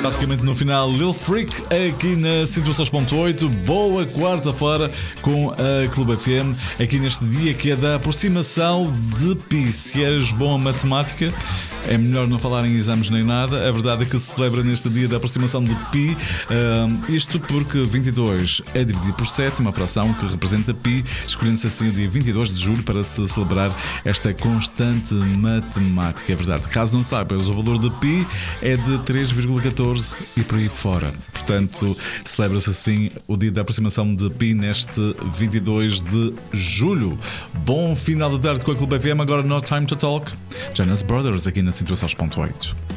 Praticamente no final, Lil Freak aqui na 106.8. Boa quarta-feira com a Clube FM, aqui neste dia que é da aproximação de pi. Se eres bom a matemática, é melhor não falar em exames nem nada. A verdade é que se celebra neste dia da aproximação de pi, isto porque 22 é dividido por 7, uma fração que representa pi, escolhendo-se assim o dia 22 de julho para se celebrar esta constante matemática. É verdade, caso não saibas, o valor de pi é de 3,14 e por aí fora. Portanto, celebra-se assim o dia da aproximação de pi neste 22 de julho. Bom final de tarde com a Clube FM. Agora No Time to Talk, Jonas Brothers aqui na 106.8.